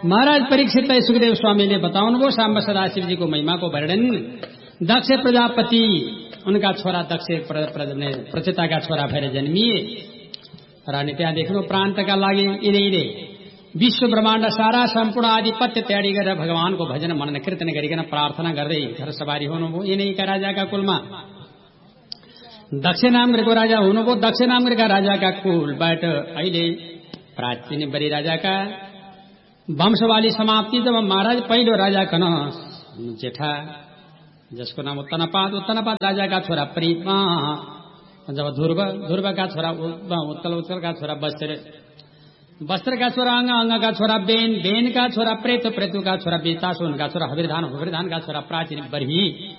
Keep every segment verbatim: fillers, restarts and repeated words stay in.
महाराज परीक्षितलाई सुखदेव स्वामीले बताउनुभयो साम्ब सदाशिवजीको महिमाको वर्णन। दक्ष प्रजापति उनका छोरा दक्ष प्रचेताका छोरा भएर जन्मिए र अनि त्यहाँ देख्नु प्रान्तका लागि यिनीले विश्व ब्रह्माण्ड सारा सम्पूर्ण आधिपत्य त्यागी गरेर भगवानको भजन मनन कीर्तन गरिकन प्रार्थना गर्दै घर सवारी हुनुभयो। यिनैका राजाका कुलमा दक्ष नामको राजा हुनुभयो। दक्ष नामका राजाका कुलबाट अहिले प्राचीन बरी राजाका वंशवाली समाप्ति जब महाराज पहिलो राजा कन जेठा जसको नाम उत्तनपाद उत्तनपाद राजाका छोरा प्रीमा जब ध्रुव ध्रुवका छोरा उत्कल उत्कलका छोरा वस्त्र वस्त्रका छोरा अंग अंगका छोरा बेन बेनका छोरा प्रेत प्रेतुका छोरा बेतासु उनका छोरा हविर्धान हविर्धानका छोरा प्राचीन बरी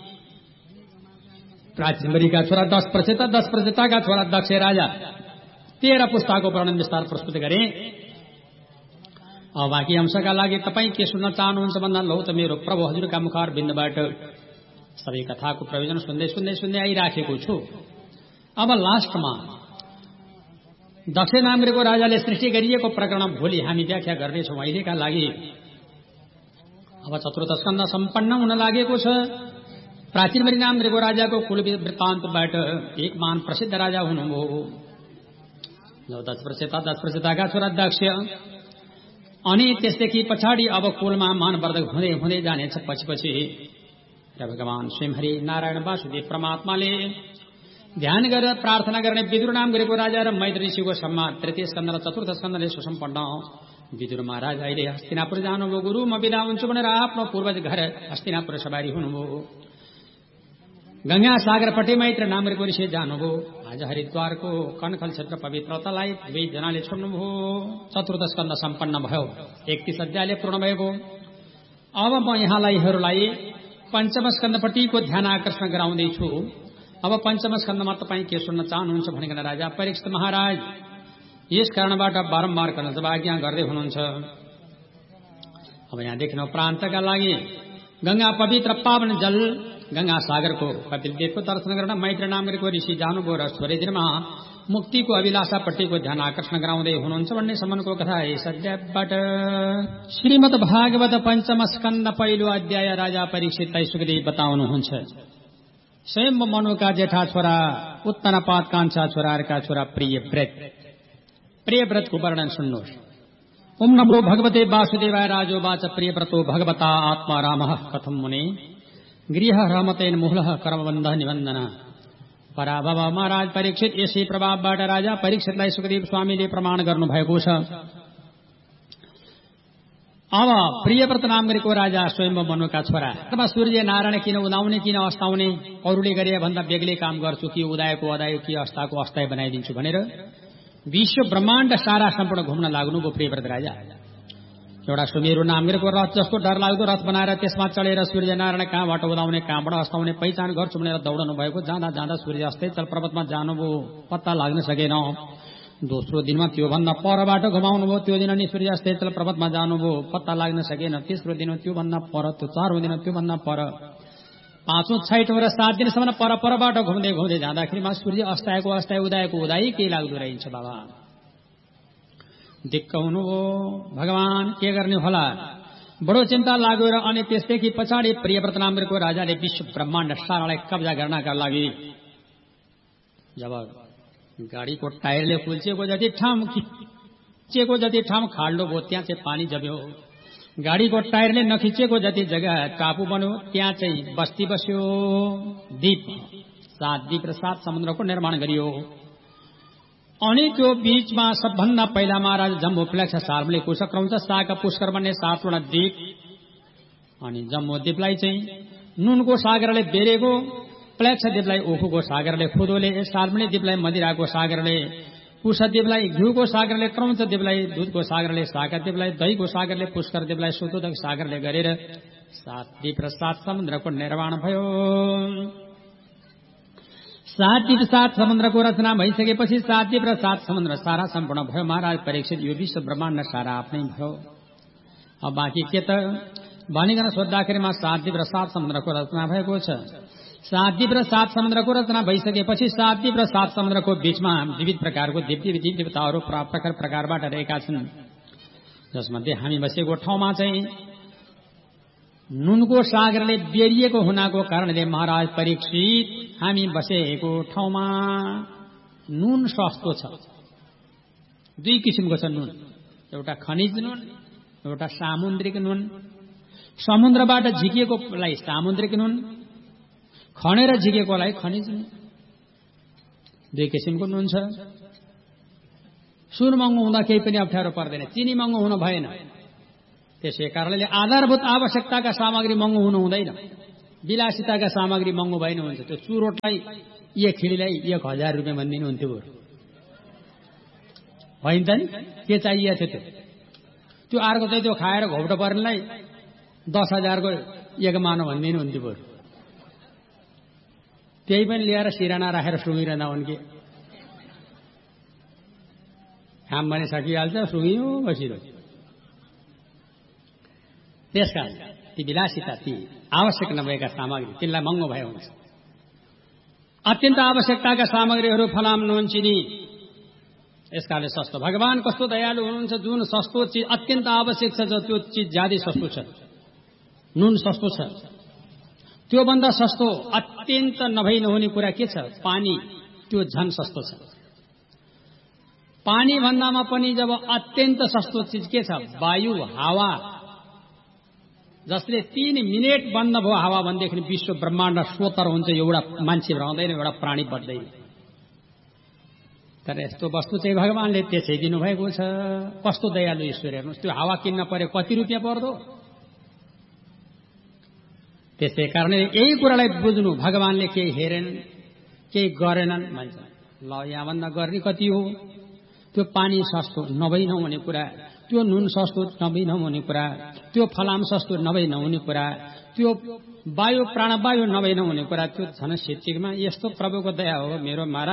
प्राचीन बरीका छोरा दस प्रचेता दस प्रचेताका छोरा दक्ष राजा तेह्र पुस्ताको वर्णन विस्तार प्रस्तुत गरे। अब बाँकी अंशका लागि तपाईँ के सुन्न चाहनुहुन्छ भन्दा लौ त मेरो प्रभु हजुरका मुखार बिन्दबाट सबै कथाको प्रयोजन सुन्दै सुन्दै सुन्दै आइराखेको छु। अब लास्टमा दक्ष नामको राजाले सृष्टि गरिएको प्रकरण भोलि हामी व्याख्या गर्नेछौँ। अहिलेका लागि अब चतुर्थ स्कन्ध सम्पन्न हुन लागेको छ। प्राचीन बरी नामको राजाको कुल वृत्तान्तबाट एक महान प्रसिद्ध राजा हुनुभयो जो दश प्रचेता दश प्रचेताका छोरा दक्ष। अनि त्यसदेखि पछाडि अब कुलमा मानवर्धक हुँदै हुँदै जानेछ। पछि पछि र भगवान स्वयं हरि नारायण वासुदेव परमात्माले ध्यान गरेर प्रार्थना गर्ने विदुर नाम गरेको राजा र मैत्री ऋषिको सम्मान तृतीय स्कन्द र चतुर्थ स्कन्दले सुसम्पन्न विदुर महाराज अहिले हस्तिनापुर जानुभयो। गुरु म बिदा हुन्छु भनेर आफ्नो पूर्वज घर हस्तिनापुर सवारी हुनुभयो। गंगा सागरपट्टि मैत्र नाम गरेको ऋषि जानुभयो। आज हरिद्वारको कनखल क्षेत्र पवित्रतालाई दुवै जनाले छोड्नुभयो। चतुर्थ स्कन्द सम्पन्न भयो। एकतीस अध्यायले पूर्ण भएको। अब म यहाँलाईहरूलाई पञ्चम स्कन्दपट्टिको ध्यान आकर्षण गराउँदैछु। अब पञ्चम स्कन्दमा तपाईँ के सुन्न चाहनुहुन्छ भनिकन राजा परीक्षित महाराज यस कारणबाट बारम्बार गर्न जब आज्ञा गर्दै हुनुहुन्छ। अब यहाँ देख्नु प्रान्तका लागि गंगा पवित्र पावन जल गंगा सागरको कपिल देवको दर्शन गर्न मैत्र नाम गरेको ऋषि जानुभयो र सूर्यदिनमा मुक्तिको अभिलाषापट्टिको ध्यान आकर्षण गराउँदै हुनुहुन्छ भन्ने सम्बन्धको कथा यस अध्यायबाट। श्रीमद् भागवत पञ्चम स्कन्द पहिलो अध्याय राजा परीक्षितलाई सुखदेव बताउनुहुन्छ। स्वयं मनुका जेठा छोरा उत्तनपाद कान्छा छोराहरूका छोरा प्रियव्रत प्रियव्रतको वर्णन सुन्नुहोस्। ओम नमो भगवते वासुदेवाय राजोवाच प्रियव्रतो भगवता आत्मा रामः कथं मुने गृह रहमतेन मुहलः कर्मबन्ध निबन्धन पराभव। महाराज परीक्षित यसै प्रभावबाट राजा परीक्षितलाई सुखदेव स्वामीले प्रमाण गर्नुभएको छ। अब प्रियव्रत नाम गरेको राजा स्वयं मनुका छोरा अथवा सूर्य नारायण किन उदाउने किन अस्ताउने अरूले गरे भन्दा बेग्लै काम गर्छु कि उदायको अदाय कि अस्ताको अस्ताय बनाइदिन्छु भनेर विश्व ब्रह्माण्ड सारा सम्पूर्ण घुम्न लाग्नुभयो प्रियव्रत राजा। एउटा सुमेरु नाम गरेको रथ जस्तो डरलाग्दो रथ बनाएर त्यसमा चढेर सूर्य नारायण कहाँबाट उदाउने कहाँबाट अस्ताउने पहिचान गर्छु भनेर दौडनु भएको। जाँदा जाँदा सूर्य अस्तै चल पर्वतमा जानुभयो पत्ता लाग्न सकेन। दोस्रो दिनमा त्योभन्दा परबाट घुमाउनु भयो। त्यो दिन नि सूर्य अस्तै चल पर्वतमा जानुभयो पत्ता लाग्न सकेन। तेस्रो दिन त्योभन्दा पर त्यो चारौं दिन त्योभन्दा पर पाँचौं छैठौं र सात दिनसम्म पर परबाट घुम्दै घुम्दै जाँदाखेरिमा सूर्य अस्ताएको अस्ताए उदाएको उदाई के लाग्दो रहन्छ बाबा। दिक्क हुनुभयो भगवान के गर्ने होला बडो चिन्ता लाग्यो। र अनि त्यसदेखि पछाडि प्रियव्रत नामको राजाले विश्व ब्रह्माण्ड सारालाई कब्जा गर्नका लागि जब गाडीको टायरले कुल्चिएको जति ठाउँ खिचेको जति ठाउँ खाल्डो भयो त्यहाँ चाहिँ पानी जम्यो। गाडीको टायरले नखिचेको जति जग्गा टापु बन्यो त्यहाँ चाहिँ बस्ती बस्यो। द्वीप सात द्वीप र सात समुद्रको निर्माण गरियो। अनि त्यो बीचमा सबभन्दा पहिला महाराज जम्बू प्लेक्ष सार्वले कुशक्रौंच साका पुष्कर भन्ने सातवटा द्वीप अनि जम्बू द्वीपलाई चाहिँ नुनको सागरले बेरेको प्लेक्ष द्वीपलाई ओखुको सागरले खुदोले सार्वले द्वीपलाई मदिराको सागरले कुश द्वीपलाई घिउको सागरले क्रौंच द्वीपलाई दूधको सागरले साका द्वीपलाई दहीको सागरले पुष्कर द्वीपलाई सुतोदक सागरले गरेर सात द्वीप र सात समुद्रको निर्माण भयो। सात द्वीप सात समुद्रको रचना भइसकेपछि सात द्वीप र सात समुद्र सारा सम्पूर्ण भयो। महाराज परीक्षित यो विश्व ब्रह्माण्ड सारा आफ्नै भयो। अब बाँकी के त भनिकन सोद्धाखेरिमा सात द्वीप र सात समुद्रको रचना भएको छ। सात द्वीप र सात समुद्रको रचना भइसकेपछि सात द्वीप र सात समुद्रको बीचमा विविध प्रकारको देवी देवताहरू प्रकार प्रकारबाट रहेका छन्। जसमध्ये हामी बसेको ठाउँमा चाहिँ नुनको सागरले बेरिएको हुनाको कारणले महाराज परीक्षित हामी बसेको ठाउँमा नुन सस्तो छ। दुई किसिमको छ नुन, एउटा खनिज नुन, एउटा सामुद्रिक नुन। समुद्रबाट झिकिएकोलाई सामुद्रिक नुन, खनेर झिकेकोलाई खनिज नुन। दुई किसिमको नुन छ। सुन महँगो हुँदा केही पनि अप्ठ्यारो पर्दैन, चिनी महँगो हुन भएन। त्यसै कारणले आधारभूत आवश्यकताका सामग्री महँगो हुनु हुँदैन, विलासिताका सामग्री महँगो भएन हुन्छ। त्यो चुरोटलाई एक खिडीलाई एक हजार रुपियाँ भनिदिनु हुन्थ्यो बरु, होइन त नि? के चाहिएको थियो त्यो? त्यो अर्को चाहिँ त्यो खाएर घोप्टो पर्नेलाई दस हजारको एक मानो भनिदिनु हुन्थ्यो बरु। त्यही पनि ल्याएर सिराना राखेर सुँगिरहँदा हुन् कि काम भने सकिहाल्छ, सुँगियो बसिरो। त्यसकारण ती विलासिता, ती आवश्यक नभएका सामग्री, तिनलाई महँगो भए हुन्छ। अत्यन्त आवश्यकताका सामग्रीहरू फलाम, नुन, चिनी, यसकाले सस्तो। भगवान कस्तो दयालु हुनुहुन्छ, जुन सस्तो चिज अत्यन्त आवश्यक छ त्यो चिज ज्यादै सस्तो छ। नुन सस्तो छ। त्योभन्दा सस्तो अत्यन्त नभई नहुने कुरा के छ? पानी। त्यो झन सस्तो छ। पानी भन्दामा पनि जब अत्यन्त सस्तो चिज के छ? वायु, हावा। जसले तीन मिनट बन्द भयो हावा भनेदेखि विश्व ब्रह्माण्ड स्वतर हुन्छ। एउटा मान्छे रहँदैन, एउटा प्राणी बढ्दैन। तर यस्तो वस्तु चाहिँ भगवानले त्यसै दिनुभएको छ। कस्तो दयालु ईश्वर हेर्नुहोस्। त्यो हावा किन्न पर्यो कति रुपियाँ पर्दो? त्यसै कारणले यही कुरालाई बुझ्नु, भगवानले केही हेरेन, केही गरेनन् भन्छ। ल यहाँभन्दा गर्ने कति हो? त्यो पानी सस्तो नभई नहुने कुरा, त्यो नुन सस्तो नभई नहुने कुरा, त्यो फलाम सस्तो नभई नहुने कुरा, त्यो वायु प्राणवायु नभई नहुने कुरा, त्यो झन सिच्चिकमा। यस्तो प्रभुको दया हो मेरो महाराज।